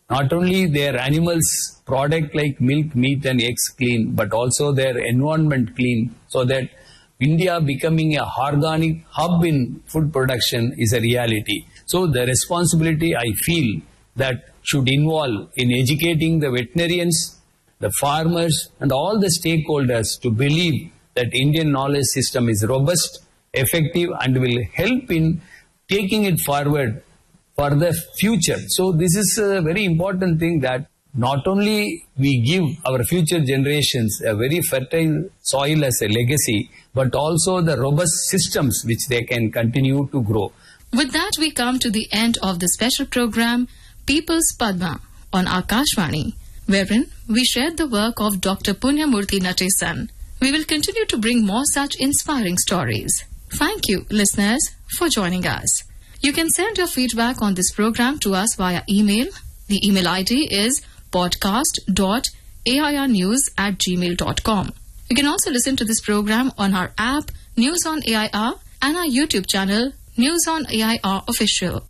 not only their animals product like milk, meat and eggs clean, but also their environment clean, so that India becoming a organic hub in food production is a reality. So the responsibility I feel that should involve in educating the veterinarians, the farmers and all the stakeholders to believe that Indian knowledge system is robust, effective and will help in taking it forward for the future. So this is a very important thing, that not only we give our future generations a very fertile soil as a legacy, but also the robust systems which they can continue to grow. With that, we come to the end of the special program, People's Padma, on Akashvani, wherein we shared the work of Dr. Punyamurthy Natesan. We will continue to bring more such inspiring stories. Thank you, listeners, for joining us. You can send your feedback on this program to us via email. The email ID is podcast.airnews@gmail.com. You can also listen to this program on our app, News on AIR, and our YouTube channel, News on AIR Official.